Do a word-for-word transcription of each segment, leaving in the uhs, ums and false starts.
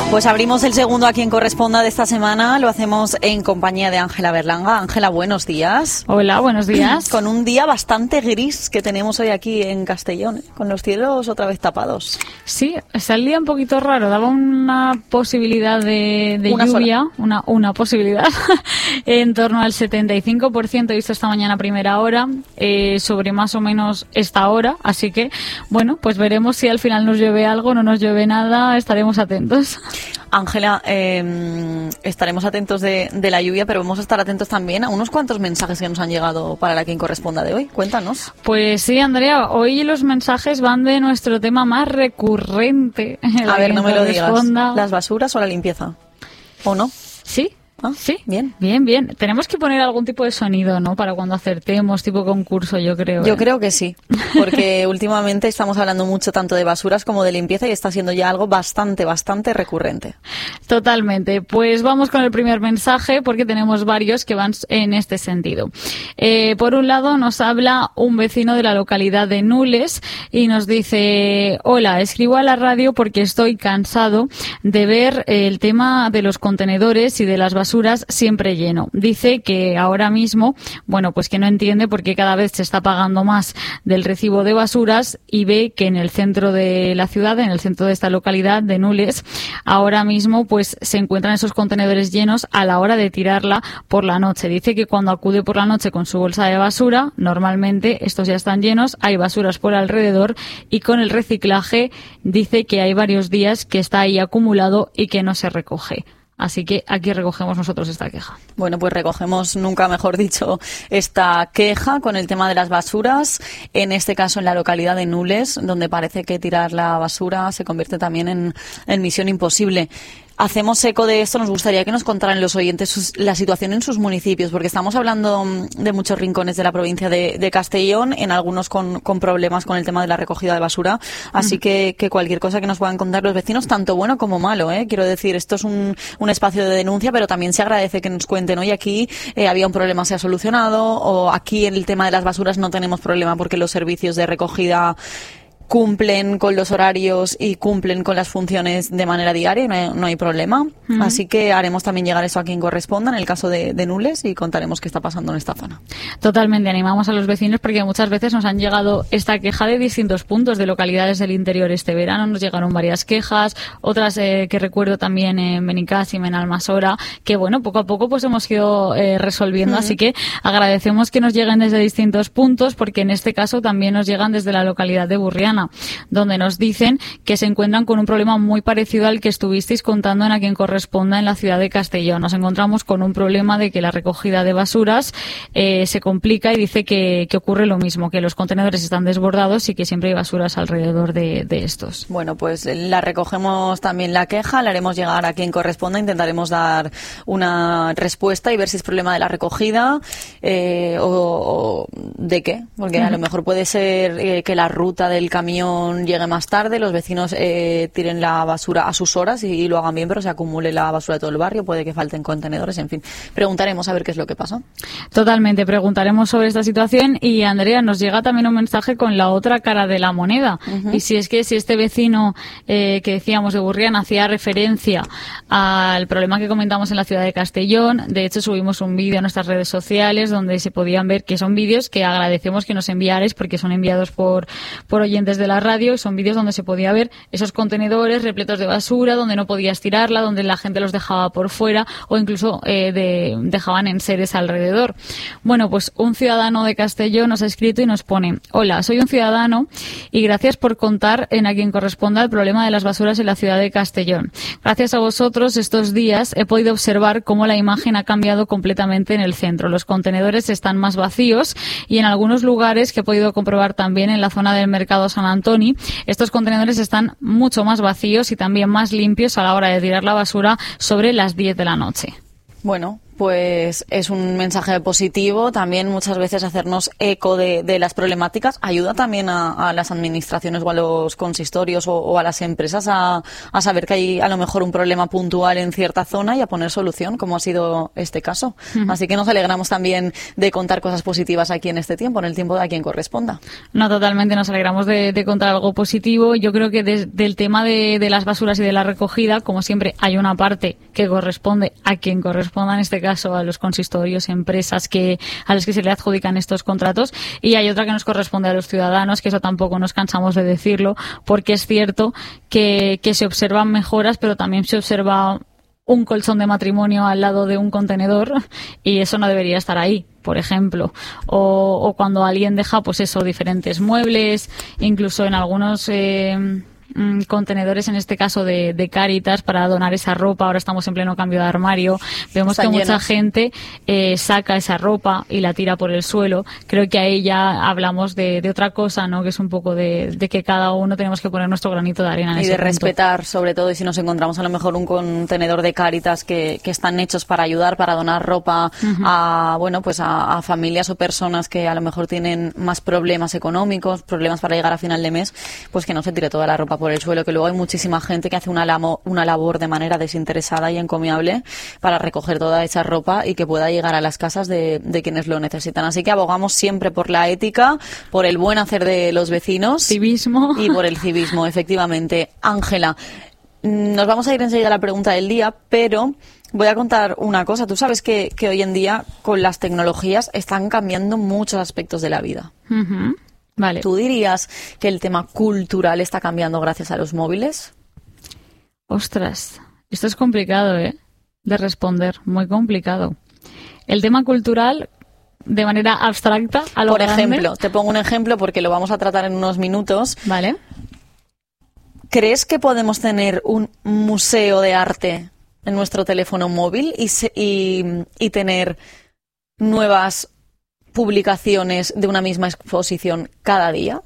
Pues abrimos el segundo a quien corresponda de esta semana. Lo hacemos en compañía de Ángela Berlanga. Ángela, buenos días. Hola, buenos días. Con un día bastante gris que tenemos hoy aquí en Castellón, ¿eh? Con los cielos otra vez tapados. Sí, está el día un poquito raro. Daba una posibilidad de, de una lluvia, sola. una, una posibilidad, en torno al setenta y cinco por ciento visto esta mañana a primera hora, eh, sobre más o menos esta hora. Así que, bueno, pues veremos si al final nos llueve algo, no nos llueve nada, estaremos atentos. Ángela, eh, estaremos atentos de, de la lluvia, pero vamos a estar atentos también a unos cuantos mensajes que nos han llegado para la quien corresponda de hoy. Cuéntanos. Pues sí, Andrea, hoy los mensajes van de nuestro tema más recurrente. A ver, no me lo digas. ¿Las basuras o la limpieza? ¿O no? Sí. Ah, sí, bien. Bien, bien. Tenemos que poner algún tipo de sonido, ¿no? Para cuando acertemos, tipo concurso, yo creo. Yo ¿eh? creo que sí, porque últimamente estamos hablando mucho tanto de basuras como de limpieza y está siendo ya algo bastante, bastante recurrente. Totalmente. Pues vamos con el primer mensaje porque tenemos varios que van en este sentido. Eh, por un lado nos habla un vecino de la localidad de Nules y nos dice: hola, escribo a la radio porque estoy cansado de ver el tema de los contenedores y de las basuras basuras siempre lleno. Dice que ahora mismo, bueno, pues que no entiende por qué cada vez se está pagando más del recibo de basuras y ve que en el centro de la ciudad, en el centro de esta localidad de Nules, ahora mismo pues se encuentran esos contenedores llenos a la hora de tirarla por la noche. Dice que cuando acude por la noche con su bolsa de basura, normalmente estos ya están llenos, hay basuras por alrededor y con el reciclaje dice que hay varios días que está ahí acumulado y que no se recoge. Así que aquí recogemos nosotros esta queja. Bueno, pues recogemos, nunca mejor dicho, esta queja con el tema de las basuras, en este caso en la localidad de Nules, donde parece que tirar la basura se convierte también en, en misión imposible. Hacemos eco de esto, nos gustaría que nos contaran los oyentes sus, la situación en sus municipios, porque estamos hablando de muchos rincones de la provincia de, de Castellón, en algunos con, con problemas con el tema de la recogida de basura, así uh-huh. que, que cualquier cosa que nos puedan contar los vecinos, tanto bueno como malo, ¿eh? Quiero decir, esto es un, un espacio de denuncia, pero también se agradece que nos cuenten, hoy aquí eh, había un problema, se ha solucionado, o aquí en el tema de las basuras no tenemos problema porque los servicios de recogida cumplen con los horarios y cumplen con las funciones de manera diaria, no hay, no hay problema. Uh-huh. Así que haremos también llegar eso a quien corresponda en el caso de, de Nules y contaremos qué está pasando en esta zona. Totalmente, animamos a los vecinos porque muchas veces nos han llegado esta queja de distintos puntos de localidades del interior. Este verano nos llegaron varias quejas, otras eh, que recuerdo también en Benicàssim, en Almassora, que bueno, poco a poco pues hemos ido eh, resolviendo, uh-huh. así que agradecemos que nos lleguen desde distintos puntos porque en este caso también nos llegan desde la localidad de Burriana, donde nos dicen que se encuentran con un problema muy parecido al que estuvisteis contando en A Quien Corresponda en la ciudad de Castellón. Nos encontramos con un problema de que la recogida de basuras eh, se complica y dice que, que ocurre lo mismo, que los contenedores están desbordados y que siempre hay basuras alrededor de, de estos. Bueno, pues la recogemos también la queja, la haremos llegar a quien corresponda, intentaremos dar una respuesta y ver si es problema de la recogida eh, o, o de qué, porque uh-huh. a lo mejor puede ser eh, que la ruta del camión llegue más tarde, los vecinos eh, tiren la basura a sus horas y, y lo hagan bien, pero se acumule la basura de todo el barrio, puede que falten contenedores, en fin. Preguntaremos a ver qué es lo que pasa. Totalmente, preguntaremos sobre esta situación y Andrea, nos llega también un mensaje con la otra cara de la moneda. Uh-huh. Y si es que si este vecino eh, que decíamos de Burriana hacía referencia al problema que comentamos en la ciudad de Castellón, de hecho subimos un vídeo a nuestras redes sociales donde se podían ver que son vídeos que agradecemos que nos enviarais porque son enviados por, por oyentes de la radio, son vídeos donde se podía ver esos contenedores repletos de basura, donde no podías tirarla, donde la gente los dejaba por fuera o incluso eh, de, dejaban enseres alrededor. Bueno, pues un ciudadano de Castellón nos ha escrito y nos pone: hola, soy un ciudadano y gracias por contar en A Quien Corresponda el problema de las basuras en la ciudad de Castellón. Gracias a vosotros estos días he podido observar cómo la imagen ha cambiado completamente en el centro. Los contenedores están más vacíos y en algunos lugares que he podido comprobar también en la zona del mercado San Antoni, estos contenedores están mucho más vacíos y también más limpios a la hora de tirar la basura sobre las diez de la noche. Bueno, pues es un mensaje positivo. También muchas veces hacernos eco de, de las problemáticas ayuda también a, a las administraciones o a los consistorios o, o a las empresas a, a saber que hay a lo mejor un problema puntual en cierta zona y a poner solución, como ha sido este caso. Uh-huh. Así que nos alegramos también de contar cosas positivas aquí en este tiempo, en el tiempo de a quien corresponda. No, totalmente, nos alegramos de, de contar algo positivo. Yo creo que des, del tema de, de las basuras y de la recogida, como siempre, hay una parte que corresponde a quien corresponda, en este caso a los consistorios, empresas que a las que se le adjudican estos contratos, y hay otra que nos corresponde a los ciudadanos, que eso tampoco nos cansamos de decirlo, porque es cierto que, que se observan mejoras, pero también se observa un colchón de matrimonio al lado de un contenedor y eso no debería estar ahí, por ejemplo. O, o cuando alguien deja, pues eso, diferentes muebles, incluso en algunos eh, contenedores, en este caso de, de Cáritas, para donar esa ropa. Ahora estamos en pleno cambio de armario. Vemos Están que llenos. Mucha gente eh, saca esa ropa y la tira por el suelo. Creo que ahí ya hablamos de, de otra cosa, ¿no? Que es un poco de, de que cada uno tenemos que poner nuestro granito de arena en y ese de punto. Respetar, sobre todo, y si nos encontramos a lo mejor un contenedor de Cáritas que, que están hechos para ayudar, para donar ropa uh-huh. a, bueno, pues a, a familias o personas que a lo mejor tienen más problemas económicos, problemas para llegar a final de mes, pues que no se tire toda la ropa por el suelo, que luego hay muchísima gente que hace una, lamo, una labor de manera desinteresada y encomiable para recoger toda esa ropa y que pueda llegar a las casas de, de quienes lo necesitan. Así que abogamos siempre por la ética, por el buen hacer de los vecinos. Civismo. Y por el civismo, efectivamente. Ángela, nos vamos a ir enseguida a la pregunta del día, pero voy a contar una cosa. Tú sabes que, que hoy en día con las tecnologías están cambiando muchos aspectos de la vida. Uh-huh. Vale. ¿Tú dirías que el tema cultural está cambiando gracias a los móviles? Ostras, esto es complicado, ¿eh? De responder, muy complicado. El tema cultural, de manera abstracta, a lo Por grande. ejemplo, te pongo un ejemplo porque lo vamos a tratar en unos minutos. Vale. ¿Crees que podemos tener un museo de arte en nuestro teléfono móvil y, se, y, y tener nuevas publicaciones de una misma exposición cada día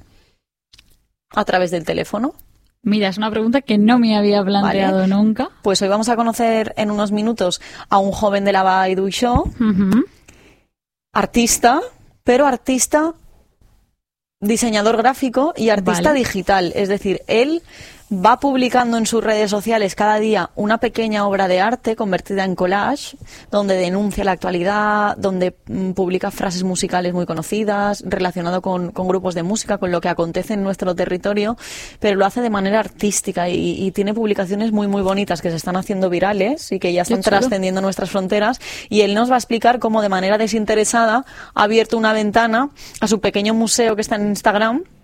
a través del teléfono? Mira, es una pregunta que no me había planteado vale. nunca. Pues hoy vamos a conocer en unos minutos a un joven de la Baidu Show, uh-huh. artista, pero artista, diseñador gráfico y artista vale. digital. Es decir, él va publicando en sus redes sociales cada día una pequeña obra de arte convertida en collage, donde denuncia la actualidad, donde mm, publica frases musicales muy conocidas, relacionado con, con grupos de música, con lo que acontece en nuestro territorio, pero lo hace de manera artística y, y tiene publicaciones muy, muy bonitas que se están haciendo virales y que ya están trascendiendo nuestras fronteras, y él nos va a explicar cómo de manera desinteresada ha abierto una ventana a su pequeño museo que está en Instagram,